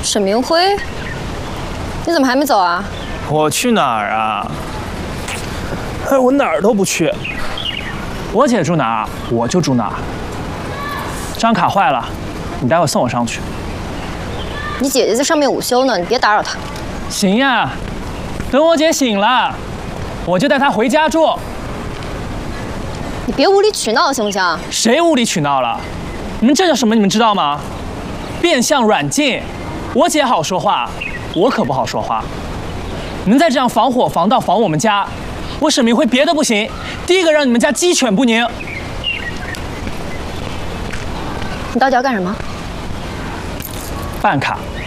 沈明辉，你怎么还没走啊？ 我去哪儿啊？哎，我哪儿都不去。我姐住哪儿，我就住哪儿。张卡坏了，你待会送我上去。 你姐姐在上面午休呢，你别打扰她。 行呀，等我姐醒了，我就带她回家住。 你别无理取闹行不行？ 谁无理取闹了？你们这叫什么？你们知道吗？变相软禁。我姐好说话，我可不好说话。你们再这样防火防盗防我们家，我沈明辉别的不行，第一个让你们家鸡犬不宁。 你到底要干什么？ 办卡。